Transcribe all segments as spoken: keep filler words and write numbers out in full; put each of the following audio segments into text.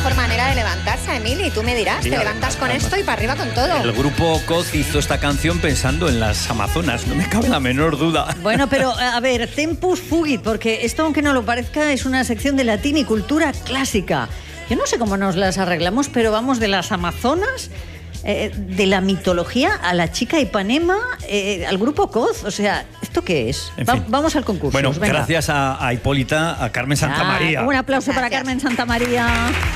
mejor manera de levantarse, Emili, tú me dirás, sí, te levantas con esto y para arriba con todo. El grupo Coz hizo esta canción pensando en las Amazonas, no me cabe la menor duda. Bueno, pero a ver, tempus fugit, porque esto, aunque no lo parezca, es una sección de latín y cultura clásica. Yo no sé cómo nos las arreglamos, pero vamos de las Amazonas, eh, de la mitología a la chica Ipanema, eh, al grupo Coz. O sea, ¿esto qué es? En Va, fin. Vamos al concurso. Bueno, venga. gracias a, a Hipólita, a Carmen Santamaría. Ah, un aplauso Gracias. para Carmen Santamaría.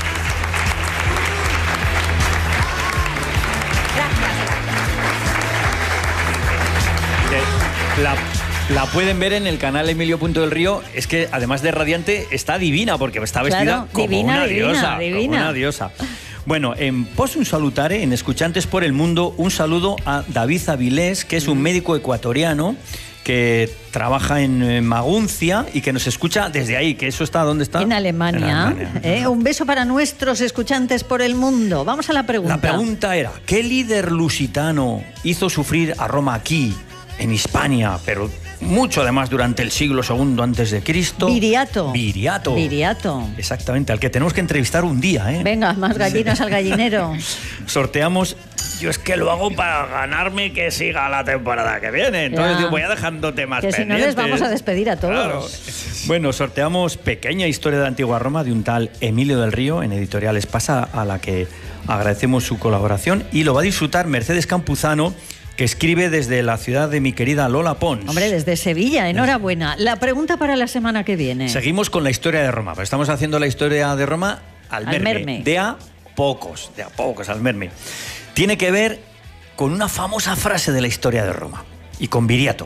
La, la pueden ver en el canal Emilio Punto del Río. Es que además de radiante está divina, porque está vestida Claro, como, divina, una divina, diosa, divina. como una diosa. Bueno, en Possum Salutare, en Escuchantes por el Mundo, un saludo a David Avilés, que es un médico ecuatoriano que trabaja en Maguncia y que nos escucha desde ahí, que eso está, ¿dónde está? En Alemania. En Alemania. ¿Eh? Un beso para nuestros escuchantes por el mundo. Vamos a la pregunta. La pregunta era, ¿qué líder lusitano hizo sufrir a Roma aquí, en Hispania, pero mucho además durante el siglo segundo antes de Cristo? Viriato. Viriato. Viriato. Exactamente, al que tenemos que entrevistar un día, ¿eh? Venga, más gallinas al gallinero. Sorteamos. Yo es que lo hago para ganarme que siga la temporada que viene. Entonces Ya. digo, voy a dejando temas Que si no pendientes. les vamos a despedir a todos. Claro. Bueno, sorteamos Pequeña historia de la antigua Roma de un tal Emilio del Río en Editorial Espasa, a la que agradecemos su colaboración, y lo va a disfrutar Mercedes Campuzano, que escribe desde la ciudad de mi querida Lola Pons. Hombre, desde Sevilla, enhorabuena. La pregunta para la semana que viene. Seguimos con la historia de Roma, pero estamos haciendo la historia de Roma al, Al merme, merme. de a pocos, de a pocos, al merme. Tiene que ver con una famosa frase de la historia de Roma y con Viriato.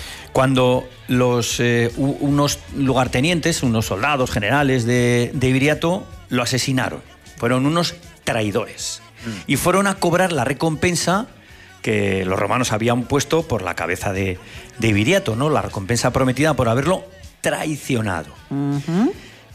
Cuando los, eh, u- unos lugartenientes, unos soldados generales de, de Viriato lo asesinaron. Fueron unos traidores. Mm. Y fueron a cobrar la recompensa que los romanos habían puesto por la cabeza de, de Viriato, ¿no? La recompensa prometida por haberlo traicionado. Ujú.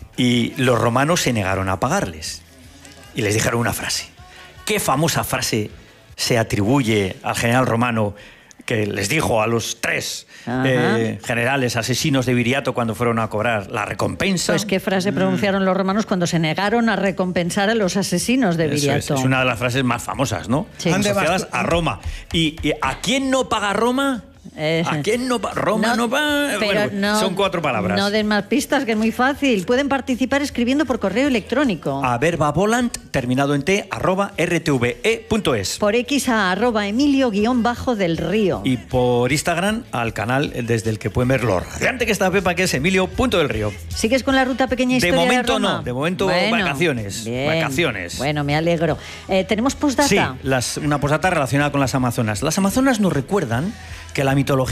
Y los romanos se negaron a pagarles. Y les dijeron una frase. ¿Qué famosa frase se atribuye al general romano que les dijo a los tres eh, generales asesinos de Viriato cuando fueron a cobrar la recompensa? Pues qué frase pronunciaron los romanos cuando se negaron a recompensar a los asesinos de Eso Viriato. es, es una de las frases más famosas, ¿no? Sí. Asociadas a Roma. ¿Y, y a quién no paga Roma? Eh, ¿A quién no paga? Roma no, paga. pero Bueno, no, son cuatro palabras. No den más pistas, que es muy fácil. Pueden participar escribiendo por correo electrónico. A verbavolant, terminado en t, arroba rtve punto es. Por X a arroba Emilio guión bajo del Río. Y por Instagram al canal desde el que pueden ver lo radiante que está Pepa, que es Emilio Punto del Río. ¿Sigues con la ruta Pequeña De Historia momento Roma? no, de momento Bueno, vacaciones, bien. vacaciones. Bueno, me alegro. Eh, ¿Tenemos postdata? Sí, las, una posdata relacionada con las Amazonas. Las Amazonas nos recuerdan que la mitología